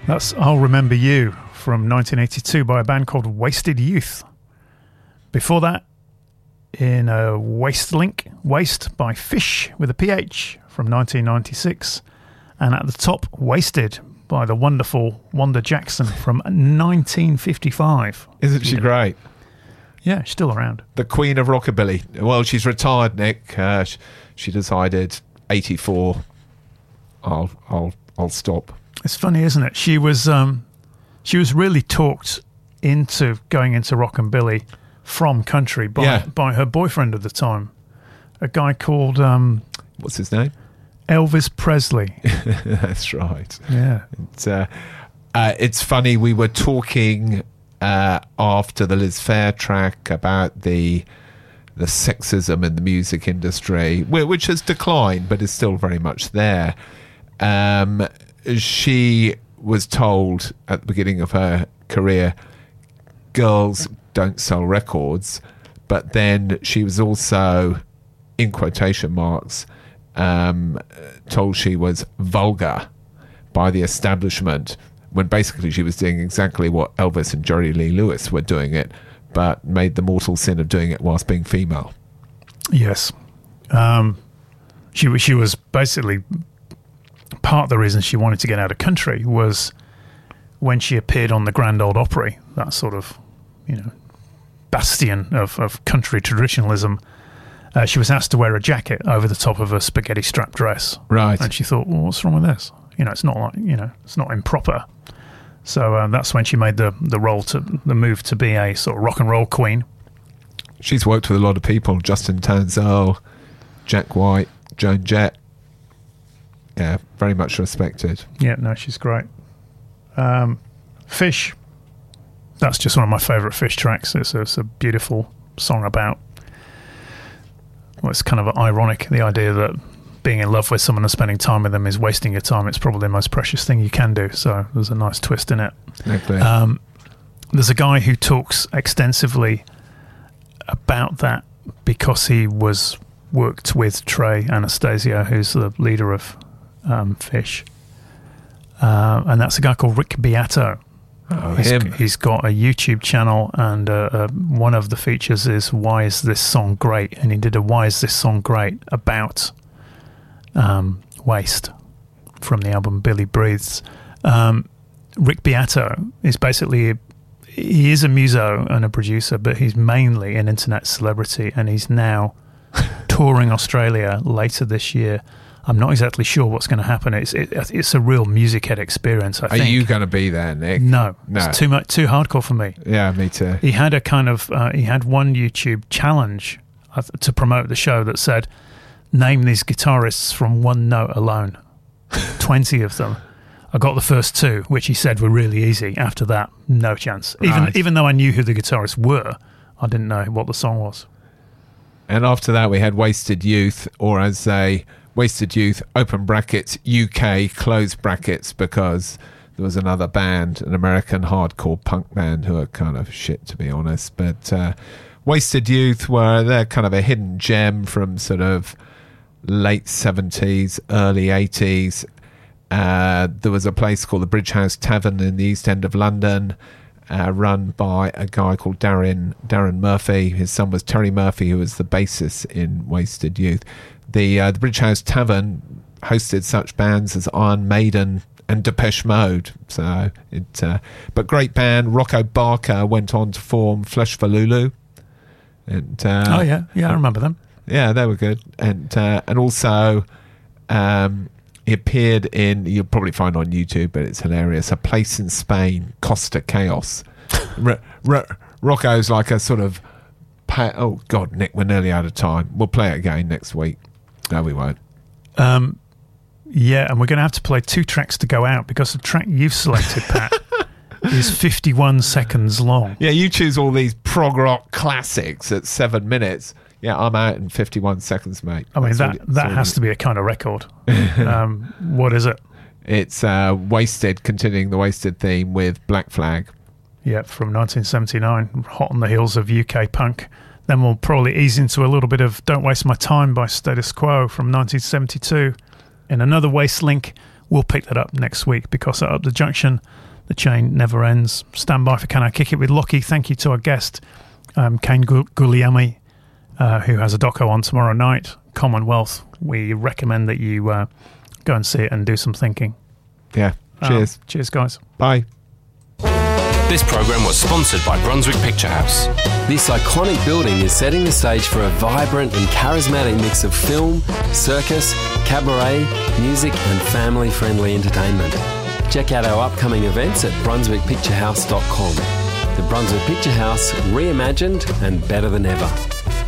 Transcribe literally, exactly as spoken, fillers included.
That's I'll Remember You from nineteen eighty-two by a band called Wasted Youth. Before that, in a Waste Link, Waste by Fish with a P H from nineteen ninety-six. And at the top, Wasted by the wonderful Wanda Jackson from nineteen fifty-five. Isn't she great? Yeah, she's still around. The Queen of Rockabilly. Well, she's retired, Nick. Uh, she, she decided eighty-four. I'll I'll I'll stop. It's funny, isn't it? She was um, she was really talked into going into rockabilly from country by Yeah. by her boyfriend at the time, a guy called um, What's his name? Elvis Presley. That's right. Yeah. It's, uh, uh, it's funny. We were talking uh, after the Liz Phair track about the the sexism in the music industry, whi- which has declined but is still very much there. Um, she was told at the beginning of her career, girls don't sell records, but then she was also, in quotation marks, um, told she was vulgar by the establishment, when basically she was doing exactly what Elvis and Jerry Lee Lewis were doing it, but made the mortal sin of doing it whilst being female. Yes. Um, she was she was basically part of the reason she wanted to get out of country was when she appeared on the Grand Ole Opry, that sort of, you know, bastion of, of country traditionalism. Uh, she was asked to wear a jacket over the top of a spaghetti strap dress. Right. And she thought, well, what's wrong with this? You know, it's not like, you know, it's not improper. So um, that's when she made the, the role to the move to be a sort of rock and roll queen. She's worked with a lot of people: Justin Townsend, Jack White, Joan Jett. Yeah, very much respected. Yeah, no, she's great. Um, Fish, that's just one of my favourite Fish tracks. It's a, it's a beautiful song about, well, it's kind of ironic, the idea that being in love with someone and spending time with them is wasting your time. It's probably the most precious thing you can do. So there's a nice twist in it. Okay. Um, there's a guy who talks extensively about that because he was worked with Trey Anastasio, who's the leader of um, Fish. Uh, and that's a guy called Rick Beato. Oh, he's, him. he's got a YouTube channel, and uh, uh, one of the features is Why Is This Song Great? And he did a Why Is This Song Great about um, waste from the album Billy Breathes. Um, Rick Beato is basically, he is a muso and a producer, but he's mainly an internet celebrity, and he's now touring Australia later this year. I'm not exactly sure what's going to happen. It's it, it's a real music head experience, I Are think. you going to be there, Nick? No, No. it's too much, too hardcore for me. Yeah, me too. He had a kind of, uh, he had one YouTube challenge uh, to promote the show that said, name these guitarists from one note alone. twenty of them. I got the first two, which he said were really easy. After that, no chance. Even Right. even though I knew who the guitarists were, I didn't know what the song was. And after that, we had Wasted Youth, or as they Wasted Youth, open brackets, U K, close brackets, because there was another band, an American hardcore punk band, who are kind of shit, to be honest. But uh, Wasted Youth were, they're kind of a hidden gem from sort of late seventies, early eighties. Uh, there was a place called the Bridge House Tavern in the East End of London, uh, run by a guy called Darren Darren Murphy. His son was Terry Murphy, who was the bassist in Wasted Youth. The uh, the Bridge House Tavern hosted such bands as Iron Maiden and Depeche Mode. So it, uh, but great band. Rocco Barker went on to form Flesh for Lulu. And uh, oh yeah, yeah, I remember them. yeah, they were good. And uh, and also, um, he appeared in, you'll probably find on YouTube, but it's hilarious, A Place in Spain, Costa Chaos. R- R- Rocco's like a sort of, pa- oh God, Nick, we're nearly out of time. We'll play it again next week. No, we won't. Um, yeah, and we're going to have to play two tracks to go out because the track you've selected, Pat, is fifty-one seconds long. Yeah, you choose all these prog rock classics at seven minutes. Yeah, I'm out in fifty-one seconds, mate. I mean, That's that, all- that's that all has you- to be a kind of record. um, what is it? It's uh, Wasted, continuing the Wasted theme with Black Flag. Yeah, from nineteen seventy-nine, hot on the heels of U K punk. Then we'll probably ease into a little bit of Don't Waste My Time by Status Quo from nineteen seventy-two. In another Waste Link, we'll pick that up next week, because at Up the Junction, the chain never ends. Stand by for Can I Kick It with Lockie. Thank you to our guest, um, Kane Guglielmi, uh, who has a doco on tomorrow night, Commonwealth. We recommend that you uh, go and see it and do some thinking. Yeah. Cheers. Um, cheers, guys. Bye. This program was sponsored by Brunswick Picture House. This iconic building is setting the stage for a vibrant and charismatic mix of film, circus, cabaret, music and family-friendly entertainment. Check out our upcoming events at brunswick picture house dot com. The Brunswick Picture House, reimagined and better than ever.